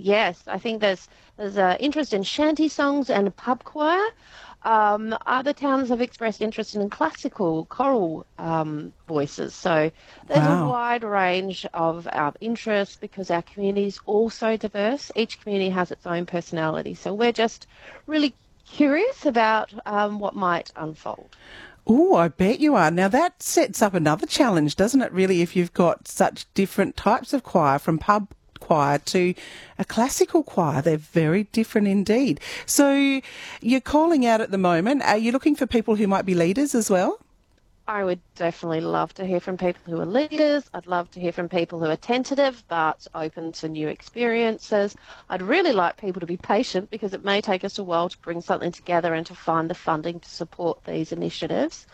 yes. I think there's a interest in shanty songs and pub choir. Other towns have expressed interest in classical choral voices. So there's a Wow. wide range of interests because our community is all so diverse. Each community has its own personality. So we're just really curious about what might unfold. Oh, I bet you are. Now that sets up another challenge, doesn't it, really, if you've got such different types of choir, from pub choir to a classical choir. They're very different indeed. So you're calling out at the moment. Are you looking for people who might be leaders as well? I would definitely love to hear from people who are leaders. I'd love to hear from people who are tentative but open to new experiences. I'd really like people to be patient because it may take us a while to bring something together and to find the funding to support these initiatives.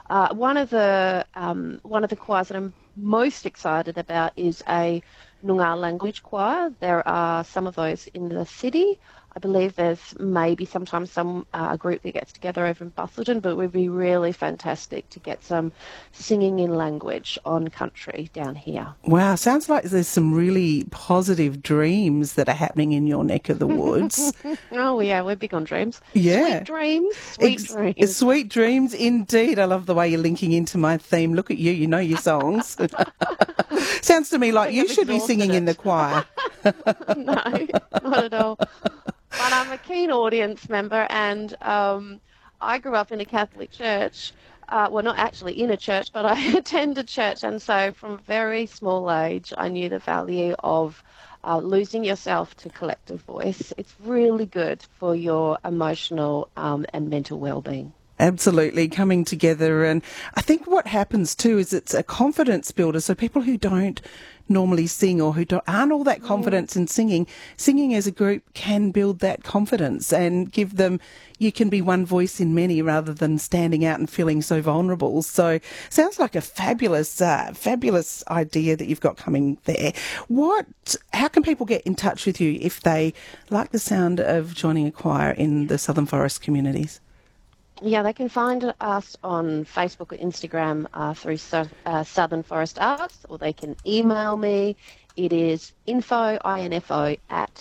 One of the choirs that I'm most excited about is a Noongar language choir. There are some of those in the city. I believe there's maybe sometimes some group that gets together over in Busselton, but it would be really fantastic to get some singing in language on country down here. Wow, sounds like there's some really positive dreams that are happening in your neck of the woods. Oh, yeah, we're big on dreams. Yeah. Sweet dreams, sweet dreams. Sweet dreams indeed. I love the way you're linking into my theme. Look at you, you know your songs. Sounds to me I like think you I've should be exhausted singing in the it. choir. No, not at all. But I'm a keen audience member, and I grew up in a Catholic church. Well, not actually in a church, but I attended church, and so from a very small age, I knew the value of losing yourself to collective voice. It's really good for your emotional and mental well-being. Absolutely, coming together. And I think what happens too is it's a confidence builder. So people who don't normally sing or aren't all that confident in singing as a group can build that confidence and give them, you can be one voice in many rather than standing out and feeling so vulnerable. So sounds like a fabulous idea that you've got coming there. How can people get in touch with you if they like the sound of joining a choir in the Southern Forest communities? Yeah, they can find us on Facebook or Instagram through Southern Forest Arts, or they can email me. It is info at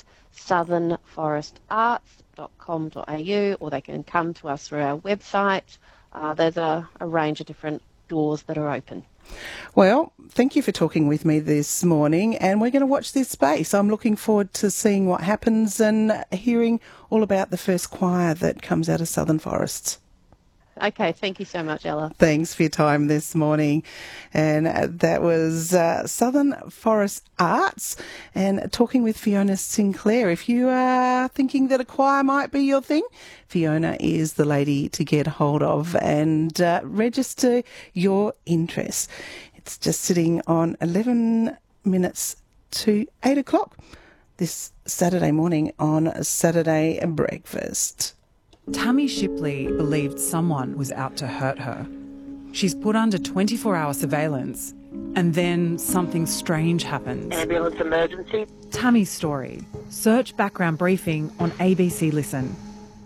southernforestarts.com.au, or they can come to us through our website. There's a range of different doors that are open. Well, thank you for talking with me this morning, and we're going to watch this space. I'm looking forward to seeing what happens and hearing all about the first choir that comes out of Southern Forests. Okay, thank you so much, Ella. Thanks for your time this morning. And that was Southern Forest Arts, and talking with Fiona Sinclair. If you are thinking that a choir might be your thing, Fiona is the lady to get hold of and register your interest. It's just sitting on 11 minutes to 8 o'clock this Saturday morning on Saturday Breakfast. Tammy Shipley believed someone was out to hurt her. She's put under 24-hour surveillance, and then something strange happens. Ambulance emergency. Tammy's story. Search background briefing on ABC Listen.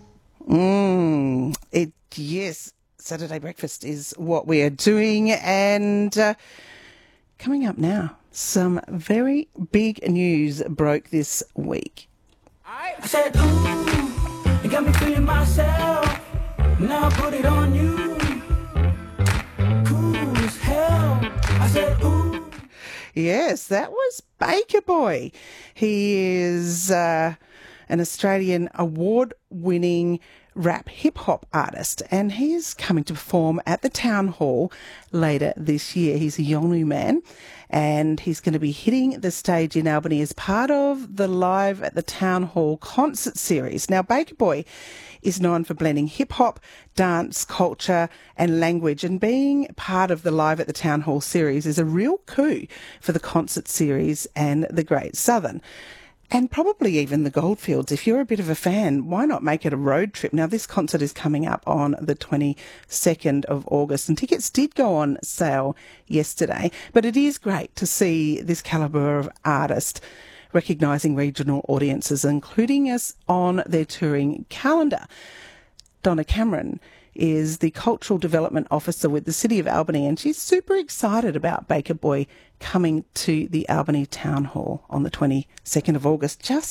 Yes, Saturday Breakfast is what we are doing, and coming up now, some very big news broke this week. I said, ooh, you got me feeling myself. Now put it on you. Cool as hell. I said, ooh. Yes, that was Baker Boy. He is an Australian award-winning rap hip-hop artist, and he's coming to perform at the Town Hall later this year. He's a Yolngu man, and he's going to be hitting the stage in Albany as part of the Live at the Town Hall concert series. Now, Baker Boy is known for blending hip-hop, dance, culture and language, and being part of the Live at the Town Hall series is a real coup for the concert series and the Great Southern. And probably even the Goldfields. If you're a bit of a fan, why not make it a road trip? Now, this concert is coming up on the 22nd of August, and tickets did go on sale yesterday. But it is great to see this calibre of artist recognising regional audiences, including us on their touring calendar. Donna Cameron is the Cultural Development Officer with the City of Albany, and she's super excited about Baker Boy coming to the Albany Town Hall on the 22nd of August, just